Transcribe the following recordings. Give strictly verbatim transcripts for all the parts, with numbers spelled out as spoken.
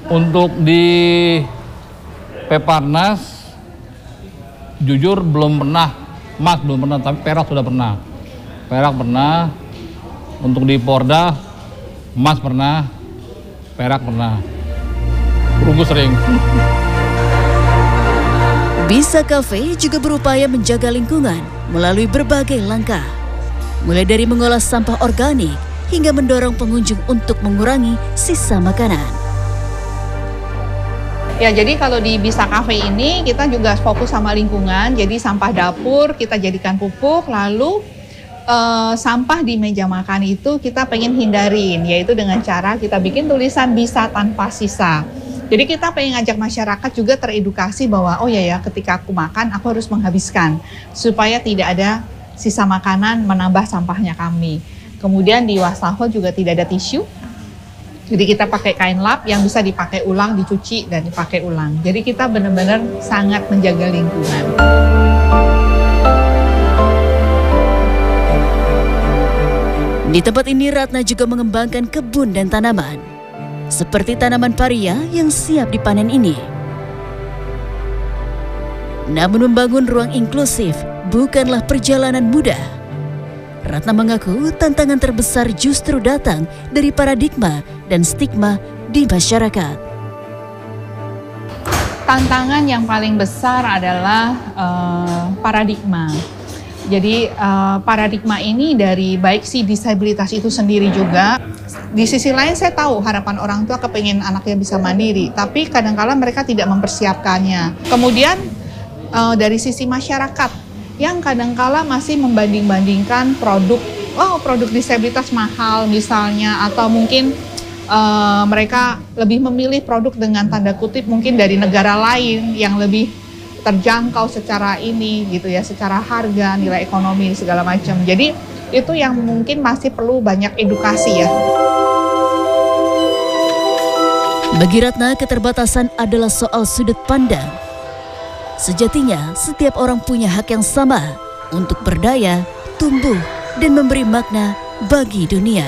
Untuk di Peparnas, jujur belum pernah, emas belum pernah, tapi perak sudah pernah. Perak pernah, untuk di Porda, emas pernah, perak pernah, perunggu sering. Bisa Cafe juga berupaya menjaga lingkungan melalui berbagai langkah. Mulai dari mengolah sampah organik, hingga mendorong pengunjung untuk mengurangi sisa makanan. Ya, jadi kalau di Bisa Cafe ini kita juga fokus sama lingkungan, jadi sampah dapur kita jadikan pupuk, lalu eh, sampah di meja makan itu kita pengen hindarin, yaitu dengan cara kita bikin tulisan bisa tanpa sisa. Jadi kita pengen ngajak masyarakat juga teredukasi bahwa oh ya ya ketika aku makan aku harus menghabiskan, supaya tidak ada sisa makanan menambah sampahnya kami. Kemudian di wastafel juga tidak ada tisu. Jadi kita pakai kain lap yang bisa dipakai ulang, dicuci, dan dipakai ulang. Jadi kita benar-benar sangat menjaga lingkungan. Di tempat ini Ratna juga mengembangkan kebun dan tanaman. Seperti tanaman paria yang siap dipanen ini. Namun membangun ruang inklusif bukanlah perjalanan mudah. Ratna mengaku tantangan terbesar justru datang dari paradigma dan stigma di masyarakat. Tantangan yang paling besar adalah uh, paradigma. Jadi uh, paradigma ini dari baik si disabilitas itu sendiri juga. Di sisi lain saya tahu harapan orang tua kepengen anaknya bisa mandiri, tapi kadang-kala mereka tidak mempersiapkannya. Kemudian uh, dari sisi masyarakat, yang kadangkala masih membanding-bandingkan produk, oh produk disabilitas mahal misalnya, atau mungkin uh, mereka lebih memilih produk dengan tanda kutip mungkin dari negara lain yang lebih terjangkau secara ini gitu ya, secara harga, nilai ekonomi segala macam. Jadi itu yang mungkin masih perlu banyak edukasi ya. Bagi Ratna, keterbatasan adalah soal sudut pandang. Sejatinya, setiap orang punya hak yang sama untuk berdaya, tumbuh, dan memberi makna bagi dunia.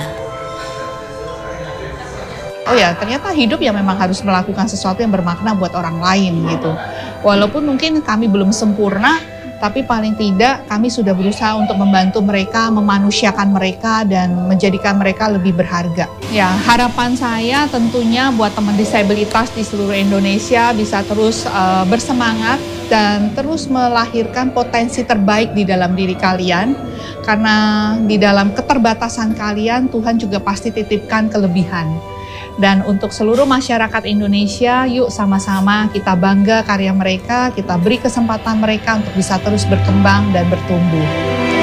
Oh ya, ternyata hidup ya memang harus melakukan sesuatu yang bermakna buat orang lain gitu. Walaupun mungkin kami belum sempurna, tapi paling tidak kami sudah berusaha untuk membantu mereka, memanusiakan mereka, dan menjadikan mereka lebih berharga. Ya, harapan saya tentunya buat teman disabilitas di seluruh Indonesia bisa terus uh, bersemangat dan terus melahirkan potensi terbaik di dalam diri kalian. Karena di dalam keterbatasan kalian, Tuhan juga pasti titipkan kelebihan. Dan untuk seluruh masyarakat Indonesia, yuk sama-sama kita bangga karya mereka, kita beri kesempatan mereka untuk bisa terus berkembang dan bertumbuh.